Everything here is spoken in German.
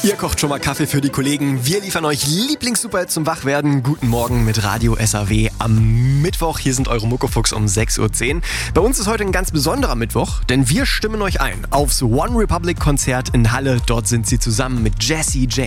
Ihr kocht schon mal Kaffee für die Kollegen. Wir liefern euch Lieblingssuperhits zum Wachwerden. Guten Morgen mit Radio SAW am Mittwoch. Hier sind eure Muckefuchs um 6.10 Uhr. Bei uns ist heute ein ganz besonderer Mittwoch, denn wir stimmen euch ein aufs One Republic Konzert in Halle. Dort sind sie zusammen mit Jessie J.